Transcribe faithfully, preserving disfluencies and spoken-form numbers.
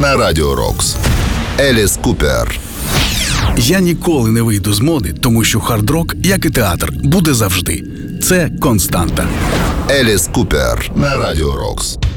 на Радіо Рокс. Еліс Купер. Я ніколи не вийду з моди, тому що хард-рок, як і театр, буде завжди. Це константа. Еліс Купер на Радіо Рокс.